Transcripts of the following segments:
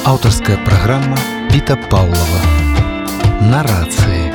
Аўтарская праграма Піта Паўлова. Нарацыі.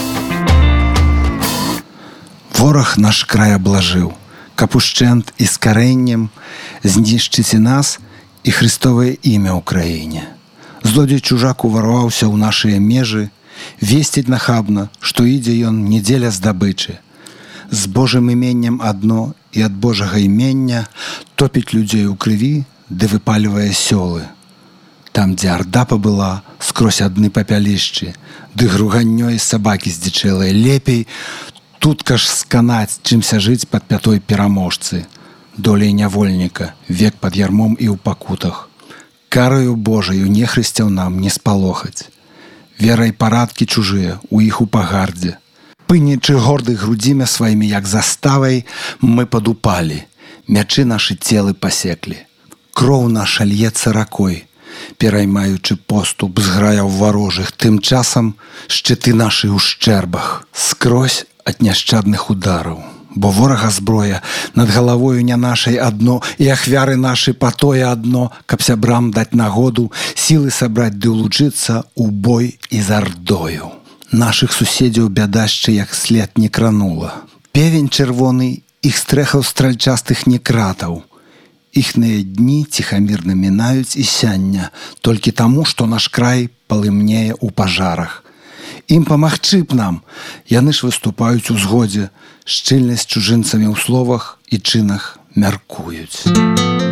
Вораг наш край аблажыў, каб ушчэнт і з карэннем знішчыць і нас, і Христовае імя ў краіне. Злодзей чужак уварваўся ў нашыя межы, весціць нахабна, што ідзе ён не дзеля здабычы. З Божым іменнем адно і ад Божага імення топіць людзей у крыві, ды выпальвае сёлы. Там, дзе арда пабыла, скрозь адны папялішчы, ды груганнёй сабакі здзічэлыя. Лепей тутка ж сканаць, чымся жыць пад пятой пераможцы. Долей нявольніка, век пад ярмом і ў пакутах. Караю Божаю нехрысцяў нам не спалохаць. Верай парадкі чужыя, у іх у пагардзе. Пынічы гордых грудзімя сваімі, як заставай, мы падупалі. Мячы нашы целы пасеклі. Кроў наша льецца ракой, пераймаючы поступ з граяў варожых. Тым часам шчыты нашы ў шчэрбах, скрозь ад няшчадных удараў. Бо ворага зброя над галавою не нашай адно, і ахвяры нашы па тое адно, каб сябрам даць нагоду сілы сабраць ды ўлучыцца ў бой і з ардою. Нашых суседзяў бядашчы як след не кранула. Певень чырвоны іх стрэхаў стральчастых не кратаў. Іхныя дні ціхамірна мінаюць і сяння, толькі таму, што наш край палымнее ў пажарах. Ім памагчы б нам, яны ж выступаюць у згодзе, шчыльнасць чужынцамі ў словах і чынах мяркуюць.